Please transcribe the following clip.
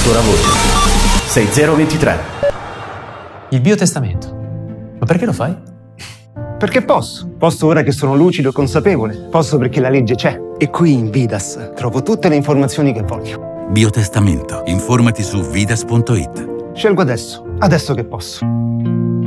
Ancora voce. 6023. Il biotestamento. Ma perché lo fai? Perché posso. Posso ora che sono lucido e consapevole. Posso perché la legge c'è. E qui in Vidas trovo tutte le informazioni che voglio. Biotestamento. Informati su vidas.it. Scelgo adesso che posso.